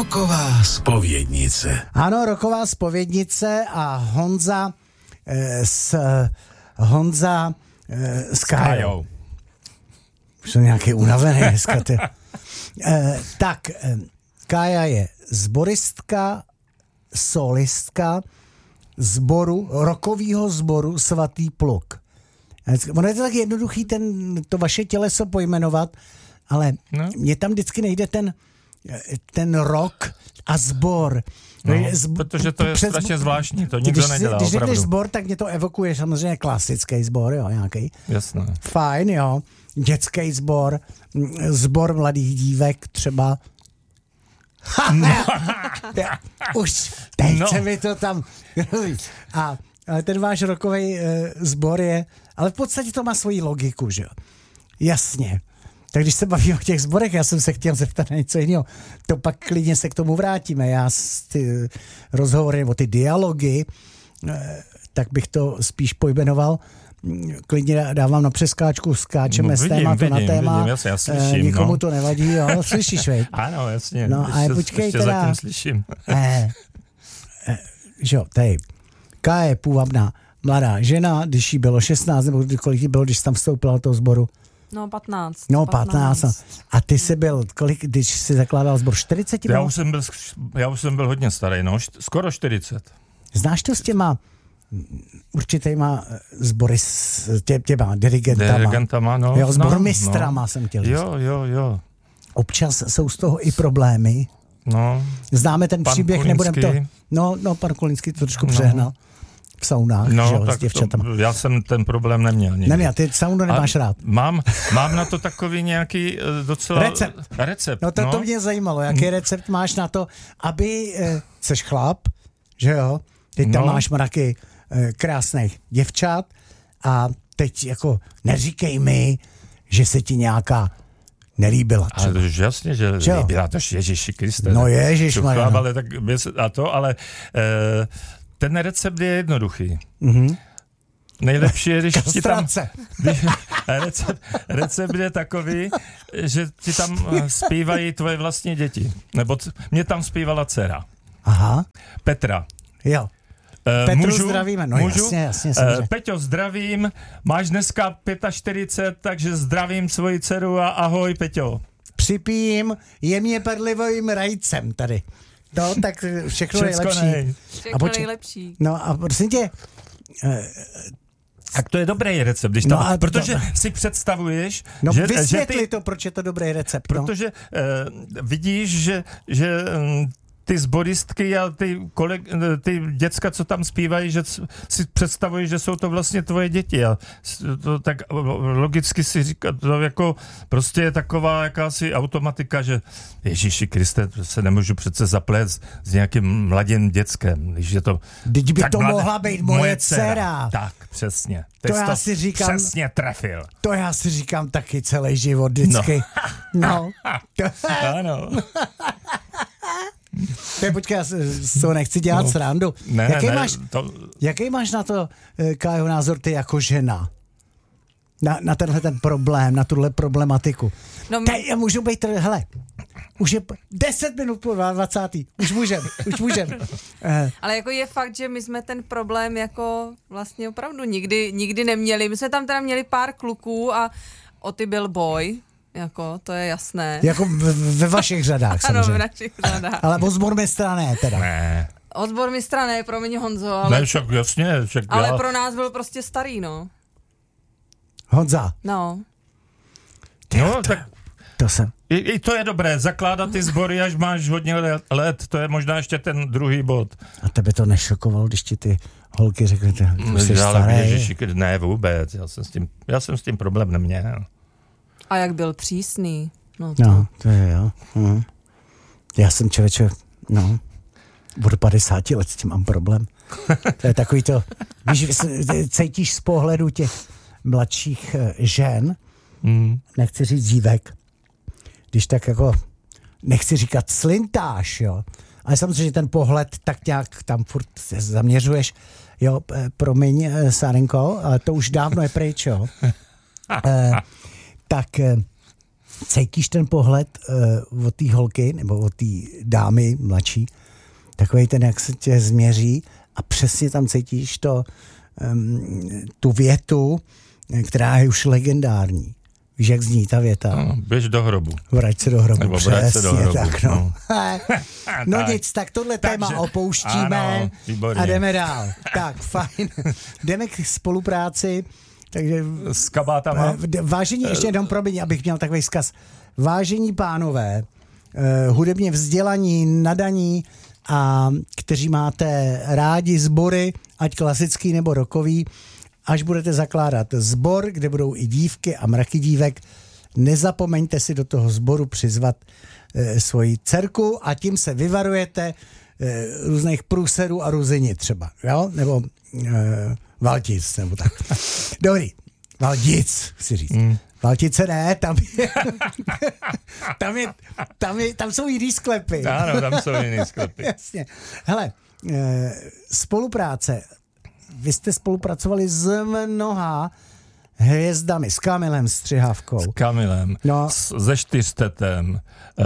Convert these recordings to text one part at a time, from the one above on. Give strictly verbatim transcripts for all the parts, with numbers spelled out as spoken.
Roková zpovědnice. Ano, roková zpovědnice a Honza eh, s Honza eh, s Kájou. Už jsem nějaký unavený dneska. eh, tak, eh, Kája je zboristka, solistka sboru, rokovýho sboru Svatý pluk. Ono je to tak jednoduchý ten, to vaše těleso pojmenovat, ale no. Mně tam vždycky nejde ten, ten rok a sbor. No, Zb- protože to je přes, strašně zvláštní, to nikdo když, nedělá. Když opravdu. řekneš sbor, tak mě to evokuje samozřejmě klasický sbor, jo, nějaký. Jasné. Fajn, jo. Dětský sbor, sbor mladých dívek třeba. No. Už teď no. se mi to tam... A ale ten váš rokový e, sbor je... Ale v podstatě to má svoji logiku, že jo. Jasně. Tak když se bavíme o těch sborech, já jsem se chtěl zeptat na něco jiného. To pak klidně se k tomu vrátíme. Já ty rozhovory nebo ty dialogy, e, tak bych to spíš pojmenoval. Klidně dávám na přeskáčku, skáčeme no, z vidím, tématu vidím, na téma. Vidím, jasně, já slyším, e, nikomu no. to nevadí, jo. Slyšíš, veď? Ano, jasně. No, ještě, ale počkej ještě teda. zatím slyším. E, e, že jo, tady. Kája je půvabná mladá žena, když jí bylo šestnáct, nebo kolik jí bylo, když tam vstoupila do toho sboru? No patnáct. No patnáct. A ty jsi byl, kolik, když jsi zakládal sbor, čtyřicet? Já už jsem byl, já už jsem byl hodně starý, no, št, skoro čtyřicet. Znáš to s těma určitýma sbory, s tě, těma dirigentama? Dirigentama, no. Jo, sbormistrama no, jsem chtěl říct. Jo, jo, jo. Občas jsou z toho i problémy. No. Známe ten pan příběh, nebudem to... No, no, pan Kulinský to trošku no. přehnal. V saunách, no, že jo, tak s děvčatama. To, já jsem ten problém neměl nikdy. Neměl, ty saunu nemáš rád. Mám, mám na to takový nějaký docela... Recept. Recept, no. To, no. to mě zajímalo, jaký recept máš na to, aby... Eh, seš chlap, že jo? Teď tam no. máš mraky eh, krásných děvčat a teď jako neříkej mi, že se ti nějaká nelíbila. Ale to je jasně, že, že líbila, to Ježiši Kriste. No ježišmarja. Ale tak a to, ale eh, ten recept je jednoduchý. Mhm. Nejlepší je, když ti tam... Když, recept, recept je takový, že ti tam zpívají tvoje vlastní děti. Nebo t- mě tam zpívala dcera. Aha. Petra. Jo. Uh, Petru můžu, zdravíme. No můžu? jasně, jasně. Uh, Peťo, zdravím. Máš dneska čtyřicet pět, takže zdravím svoji dceru a ahoj, Peťo. Připijím jemně perlivým rajcem tady. No, tak všechno nejlepší. Nej. Všechno poč- nejlepší. No a prosím tě... Uh, tak to je dobrý recept, když tam, no protože to, si představuješ, no, že... vysvětli že ty, to, proč je to dobrý recept. Protože uh, vidíš, že, že um, ty zboristky a ty, koleg, ty děcka, co tam zpívají, že si představují, že jsou to vlastně tvoje děti. A to tak logicky si říká, to jako prostě je taková jakási automatika, že Ježíši Kriste, se nemůžu přece zaplést s nějakým mladým děckem, když je to... Teď by to mladé, mohla být moje, moje dcera. dcera. Tak, přesně. To Ty já to si říkám... Přesně trefil. To já si říkám taky celý život vždycky. No. no. Ano. Teď počkej, já z toho nechci dělat no. srandu. Ne, jaký, ne, máš, to... jaký máš na to, Kájo, názor ty jako žena? Na, na tenhle ten problém, na tuhle problematiku. No, Teď já můžu být, hele, už je deset minut po dvacátý Už můžem, už můžem. Ale jako je fakt, že my jsme ten problém jako vlastně opravdu nikdy, nikdy neměli. My jsme tam teda měli pár kluků a o ty byl boj. Jako, to je jasné. Jako ve vašich řadách, samozřejmě. Ano, v našich řadách. Ale o sbormistra ne, teda. Ne. O sbormistra ne, promiň Honzo, ale... Ne, však jasně. Však ale já... pro nás byl prostě starý, no. Honza. No. No, to, tak... To jsem... I, I to je dobré, zakládat ty sbory, až máš hodně let, to je možná ještě ten druhý bod. A tebe to nešokovalo, když ti ty holky řekly, že jsi starý? Ježiši, ne vůbec, já jsem s tím, já jsem s tím problém neměl. A jak byl přísný. No, to, no, to je jo. Hm. Já jsem člověče, no, od padesáti let s tím mám problém. To je takový to, víš, cítíš z pohledu těch mladších žen, mm. nechci říct dívek, když tak jako, nechci říkat slintáš, jo, ale samozřejmě, že ten pohled tak nějak tam furt zaměřuješ, jo, promiň, Sárenko, ale to už dávno je pryč, jo. E, tak cítíš ten pohled uh, od té holky nebo od té dámy mladší, takovej ten, jak se tě změří a přesně tam cítíš to, um, tu větu, která je už legendární. Víš, jak zní ta věta? No, běž do hrobu. Vrať se do hrobu. Nebo vrať se do hrobu. Tak, no. No, no tak. nic, tak tohle Takže, téma opouštíme ano, a jdeme dál. Tak, fajn. Jdeme k spolupráci. Takže, s kabátama. Vážení, ještě jenom promiň, abych měl takový vzkaz. Vážení pánové, uh, hudebně vzdělaní, nadaní a kteří máte rádi sbory, ať klasický nebo rockový, až budete zakládat sbor, kde budou i dívky a mraky dívek, nezapomeňte si do toho sboru přizvat e, svoji dcerku a tím se vyvarujete e, různých průserů a ruzini třeba, jo? Nebo e, valtic, nebo tak. Dobrý, valtic, chci říct. Mm. Valtice ne, tam je, tam, je, tam, je, tam jsou jiný sklepy. Ano, tam jsou jiný sklepy. Jasně. Hele, e, spolupráce. Vy jste spolupracovali s mnoha hvězdami, s Kamilem Střihavkou. S Kamilem, no. s, se Čtyřtetem,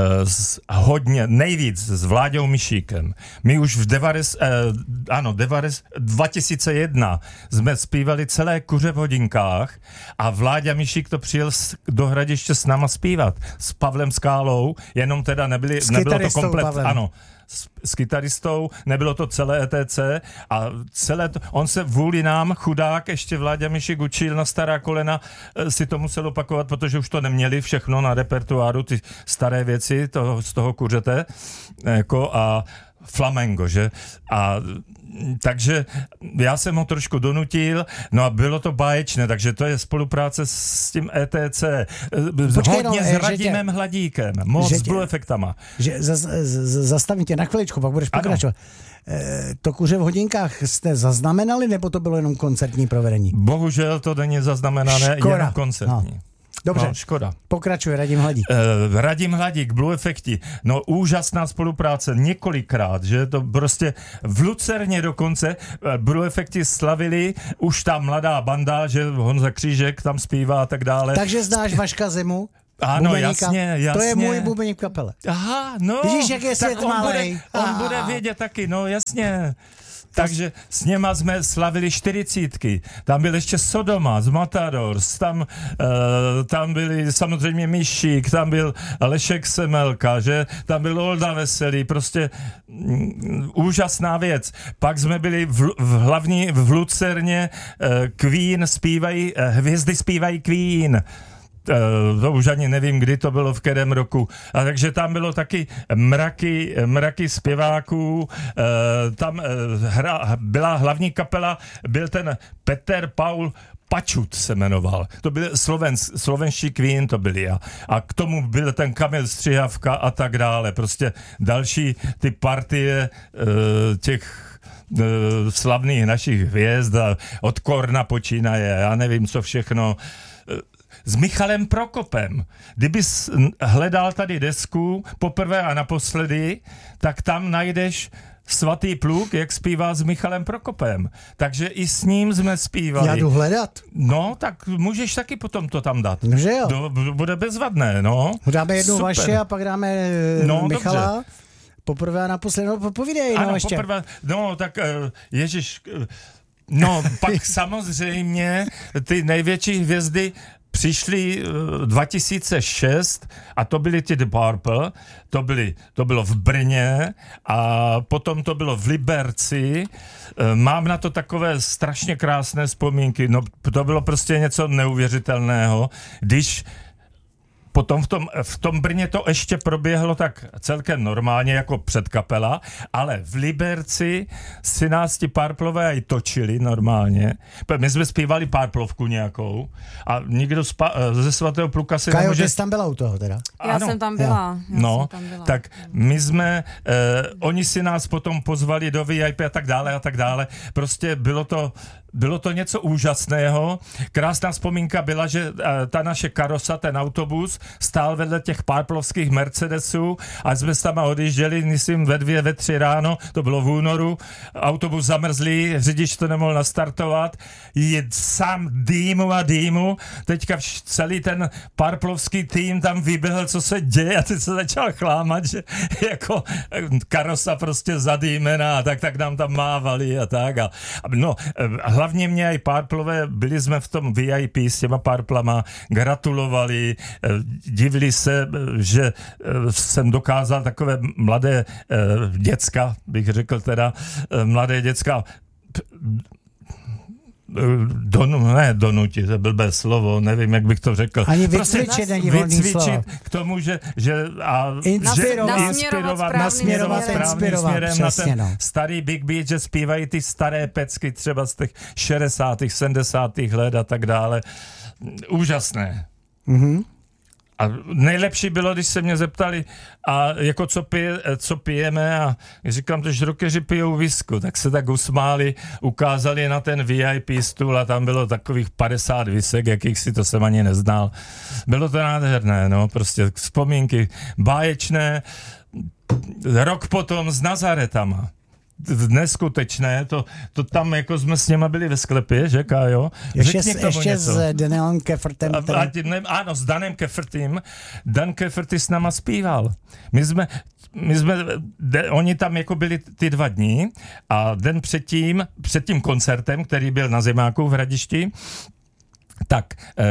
s, hodně, nejvíc s Vláďou Mišíkem. My už v devares, eh, ano, devares, dva tisíce jedna jsme zpívali celé Kuře v hodinkách a Vláďa Mišík to přijel s, do Hradiště s náma zpívat. S Pavlem Skálou, jenom teda nebyli, nebylo to komplet, Pavlem. Ano, s, s kytaristou, nebylo to celé E T C a celé to, on se vůli nám, chudák, ještě Vláďa Mišík učil na stará kolena, si to musel opakovat, protože už to neměli všechno na repertoáru, ty staré věci toho, z toho kuřete, jako a flamengo, že? A takže já jsem ho trošku donutil, no a bylo to báječné, takže to je spolupráce s tím E T C. Počkej, hodně no, s Radimem tě, Hladíkem, moc s Blue Efektama. Že za, za, zastavím tě na chviličku, pak budeš pokračovat. E, to Kuře v hodinkách jste zaznamenali, nebo to bylo jenom koncertní provedení? Bohužel to není zaznamenané, Škoda. jenom koncertní. No. Dobře, no, škoda. Pokračuje Radim Hladík. Uh, Radim Hladík, Blue Efekti, no úžasná spolupráce, několikrát, že to prostě v Lucerně dokonce uh, Blue Efekti slavili, už ta mladá banda, že Honza Křížek tam zpívá a tak dále. Takže znáš Vaška Zimu? Ano, bubeníka. jasně, jasně. To je můj bubeník v kapele. Aha, no. Vidíš, jak je svět malej. On, bude, on bude vědět taky, no jasně. Takže s něma jsme slavili čtyřicítky. Tam byl ještě Sodoma z Matadors, tam, uh, tam byli samozřejmě Mišík, tam byl Lešek Semelka, že? Tam byl Olda Veselý, prostě mm, úžasná věc. Pak jsme byli v, v hlavní, v Lucerně, uh, Queen zpívají, uh, hvězdy zpívají Queen. Uh, to už ani nevím, kdy to bylo, v kterém roku. A takže tam bylo taky mraky, mraky zpěváků, uh, tam uh, hra, byla hlavní kapela, byl ten Peter Paul Pačut se jmenoval. To byl Sloven, slovenští Queen, to byli a, a k tomu byl ten Kamil Střihavka a tak dále. Prostě další ty partie uh, těch uh, slavných našich hvězd a od Korna počínaje, já nevím, co všechno. S Michalem Prokopem. Kdybys hledal tady desku poprvé a naposledy, tak tam najdeš Svatý pluk, jak zpívá s Michalem Prokopem. Takže i s ním jsme zpívali. Já jdu hledat. No, tak můžeš taky potom to tam dát. No, že jo. Do, bude bezvadné, no. Dáme jednu Super. Vaše a pak dáme no, Michala. Dobře. Poprvé a naposledy. No, povídej, ano, no ještě. Poprvé, no, tak ježiš, no, pak samozřejmě ty největší hvězdy přišli dva tisíce šest a to byly ty The Purple, to, byly, to bylo v Brně a potom to bylo v Liberci. Mám na to takové strašně krásné vzpomínky, no to bylo prostě něco neuvěřitelného, když potom v tom, v tom Brně to ještě proběhlo tak celkem normálně jako předkapela, ale v Liberci si nás ti Purplové i točili normálně. My jsme zpívali Purplovku nějakou a nikdo spa, ze Svatého pluka si Kajo, nemůže... Kajo, ty jsi tam byla u toho teda? Já ano. jsem tam byla. Já no, jsem tam byla. tak my jsme, eh, oni si nás potom pozvali do V I P a tak dále a tak dále. Prostě bylo to bylo to něco úžasného. Krásná vzpomínka byla, že ta naše karosa, ten autobus, stál vedle těch párplovských Mercedesů a jsme tam odjížděli, myslím, ve dvě, ve tři ráno, to bylo v únoru, autobus zamrzlý, řidič to nemohl nastartovat, je sám dýmu a dýmu, teďka vš- celý ten párplovský tým tam vyběhl, co se děje a teď se začal chlámat, že jako karosa prostě zadýmená a tak, tak nám tam mávali a tak. A, no, hlavně mě i párplové, byli jsme v tom V I P s těma párplama, gratulovali, divili se, že jsem dokázal takové mladé děcka, bych řekl teda, mladé děcka Donu, ne donutit, to je blbé slovo, nevím, jak bych to řekl. Ani vycvičit není volný slovo. K tomu, že, že, a, inspirovat, že inspirovat, nasměrovat správným směrem na ten no. starý Big Beat, že zpívají ty staré pecky třeba z těch šedesátých, sedmdesátých let a tak dále. Úžasné. Mhm. A nejlepší bylo, když se mě zeptali, a jako co, pije, co pijeme, a říkám, že žrokeři pijou visku, tak se tak usmáli, ukázali na ten V I P stůl a tam bylo takových padesát visek, jakých si to jsem ani neznal. Bylo to nádherné, no, prostě vzpomínky báječné, rok potom s Nazaretama. Neskutečné, to, to tam jako jsme s něma byli ve sklepě, že Kájo? Ještě, s, ještě s Danielem Kefrtem. A, a, ne, ano, s Danem Kefrtym. Dan Kefrty s náma zpíval. My jsme, my jsme, de, oni tam jako byli ty dva dní a den předtím, před tím koncertem, který byl na Zimáku v Hradišti, tak eh,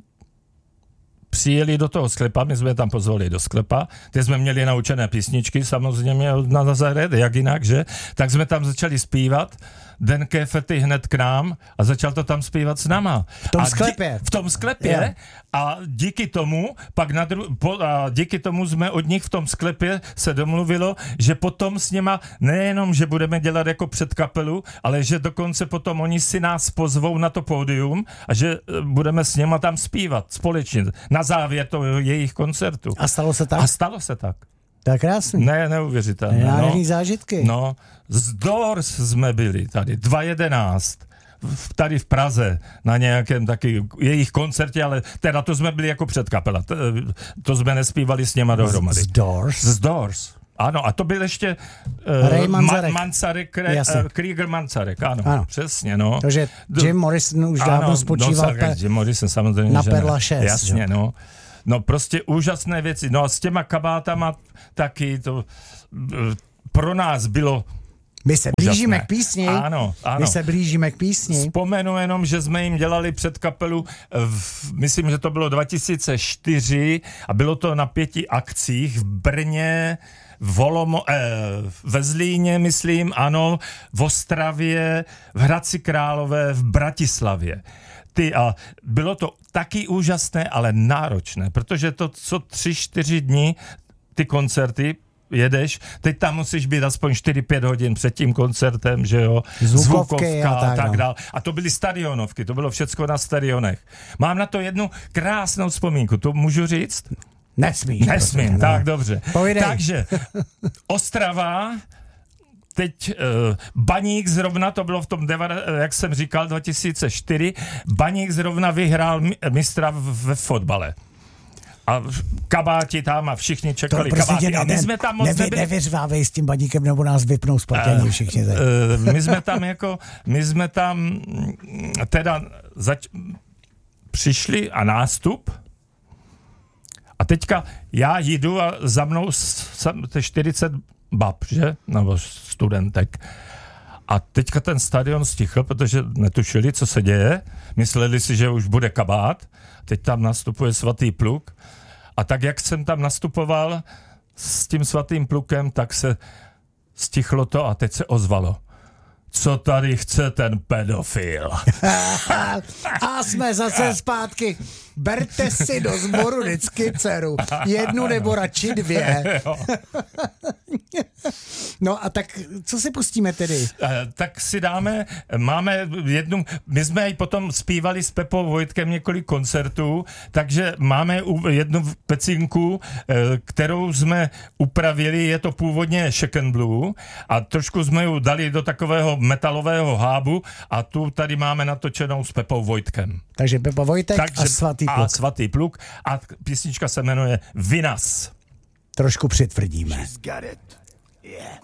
přijeli do toho sklepa, my jsme tam pozvali do sklepa, ty jsme měli naučené písničky, samozřejmě na Nazaret, jak jinak, že? Tak jsme tam začali zpívat, Den Kefrty hned k nám a začal to tam zpívat s náma. V tom a sklepě. Dí, v tom sklepě yeah. a díky tomu, pak na dru, po, a díky tomu jsme od nich v tom sklepě se domluvilo, že potom s něma nejenom, že budeme dělat jako před kapelu, ale že dokonce potom oni si nás pozvou na to pódium a že budeme s něma tam zpívat společně na závěr toho jejich koncertu. A stalo se tak? A stalo se tak. To je krásný. Ne, neuvěřitelné. Nádherný no. zážitky. No, z Doors jsme byli tady, dva jedenáct, tady v Praze, na nějakém taky jejich koncertě, ale teda to jsme byli jako předkapela, to, to jsme nespívali s něma dohromady. Z Doors? Z Doors. Ano, a to byl ještě uh, Ray Manzarek. Ma- Manzarek, uh, Krieger Manzarek, ano, ano, přesně, no. Takže Jim Morrison už dávno ano, spočíval no, pe- Jim Morrison samozřejmě, na že Perla šest. Jasně, že? no. No prostě úžasné věci. No a s těma kabátama taky to pro nás bylo My se blížíme úžasné. K písni. Ano, ano. My se blížíme k písni. Vzpomenu jenom, že jsme jim dělali před kapelu, v, myslím, že to bylo dva tisíce čtyři a bylo to na pěti akcích v Brně, v Olomo, eh, ve Zlíně, myslím, ano, v Ostravě, v Hradci Králové, v Bratislavě. Ty, a bylo to taky úžasné, ale náročné, protože to, co tři, čtyři dní, ty koncerty, jedeš, teď tam musíš být aspoň čtyři pět hodin před tím koncertem, že jo, zvukovky zvukovka a tak, tak no. dál. A to byly stadionovky, to bylo všecko na stadionech. Mám na to jednu krásnou vzpomínku, to můžu říct? Nesmíš. Nesmím, prostě, tak no. dobře. Povídej. Takže Ostrava, teď uh, Baník zrovna, to bylo v tom, deva, jak jsem říkal, dva tisíce čtyři, Baník zrovna vyhrál mistra ve fotbale. A kabáti tam a všichni čekali to, kabáti. Ne, a my jsme tam moc nevy, nebyli. Nevyřvávej s tím Baníkem, nebo nás vypnou splatění všichni. Uh, uh, my jsme tam jako, my jsme tam teda zač- přišli a nástup a teďka já jdu a za mnou čtyřicet bab, že? Nebo studentek. A teďka ten stadion stichl, protože netušili, co se děje. Mysleli si, že už bude kabát. Teď tam nastupuje Svatý pluk. A tak, jak jsem tam nastupoval s tím Svatým plukem, tak se stichlo to a teď se ozvalo. Co tady chce ten pedofil? A jsme zase zpátky. berte si do sboru vždycky dceru. Jednu nebo radši dvě. No a tak, co si pustíme tedy? Tak si dáme, máme jednu, my jsme i potom zpívali s Pepou Vojtkem několik koncertů, takže máme jednu pecinku, kterou jsme upravili, je to původně Shaken Blue a trošku jsme ji dali do takového metalového hábu a tu tady máme natočenou s Pepou Vojtkem. Takže Pepa Vojtek Takže, a Svatý pluk. A Svatý pluk a písnička se jmenuje Vinas. Trošku přitvrdíme. She's got it. Yeah.